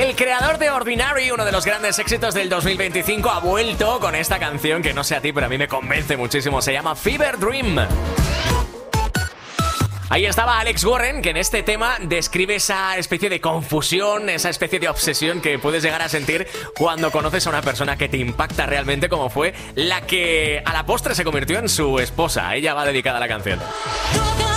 El creador de Ordinary, uno de los grandes éxitos del 2025, ha vuelto con esta canción que no sé a ti, pero a mí me convence muchísimo. Se llama Fever Dream. Ahí estaba Alex Warren, que en este tema describe esa especie de confusión, esa especie de obsesión que puedes llegar a sentir cuando conoces a una persona que te impacta realmente, como fue la que a la postre se convirtió en su esposa. Ella va dedicada a la canción.